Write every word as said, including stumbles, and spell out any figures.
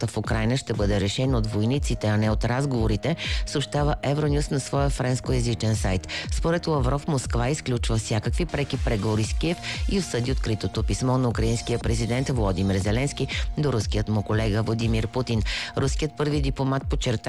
войната в Украйна ще бъде решен от войниците, а не от разговорите, съобщава Евронюс на своя френскоязичен сайт. Според Лавров, Москва изключва всякакви преки преговори с Киев и осъди откритото писмо на украинския президент Володимир Зеленски до руският му колега Владимир Путин. Руският първи дипломат подчерта,